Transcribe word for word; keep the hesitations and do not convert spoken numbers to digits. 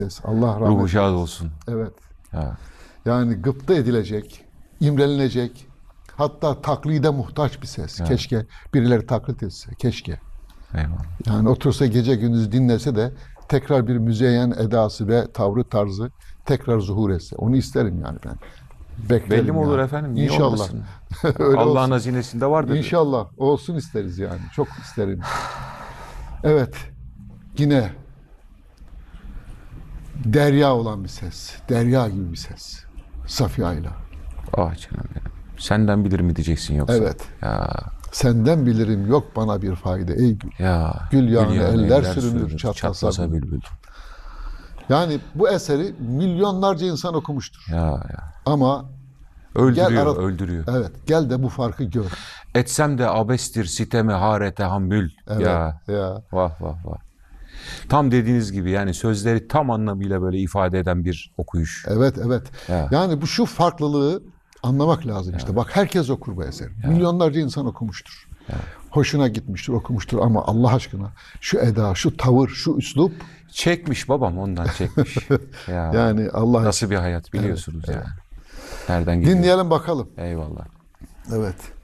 Allah rahmet Ruhu eylesin. şad olsun. Evet. Ya. Yani gıpta edilecek, imrenilecek, hatta taklide muhtaç bir ses. Ya. Keşke birileri taklit etse, keşke. Eyvallah. Yani otursa gece gündüz dinlese de tekrar bir müzeyyen edası ve tavrı tarzı tekrar zuhur etse. Onu isterim yani ben. Beklerim Belli mi olur yani. efendim? Niye İnşallah. olmasın? Öyle Allah'ın olsun. hazinesinde vardır. İnşallah olsun isteriz yani. Çok isterim. Evet. Yine derya olan bir ses. Derya gibi bir ses. Safiye'yle. Ah canım benim. Senden bilir mi diyeceksin yoksa? Evet. Ya. Senden bilirim yok bana bir fayda ey gül. Ya. Gül yağını eller sürünür, çatlasa çatlasa bülbül. bülbül. Yani bu eseri milyonlarca insan okumuştur. Ya ya. Ama Öldürüyor, gel ara- öldürüyor. evet, gel de bu farkı gör. Etsem de abestir siteme hare tehammül. Evet. Ya. Ya. Vah vah vah. Tam dediğiniz gibi yani sözleri tam anlamıyla böyle ifade eden bir okuyuş. Evet, evet. Ya. Yani bu şu farklılığı anlamak lazım işte. Bak herkes okur bu eseri. Milyonlarca insan okumuştur. Hoşuna gitmiştir, okumuştur ama Allah aşkına şu eda, şu tavır, şu üslup Çekmiş babam ondan çekmiş. Ya. yani Allah Nasıl bir hayat biliyorsunuz yani. Nereden geliyor? dinleyelim bakalım. Eyvallah. Evet.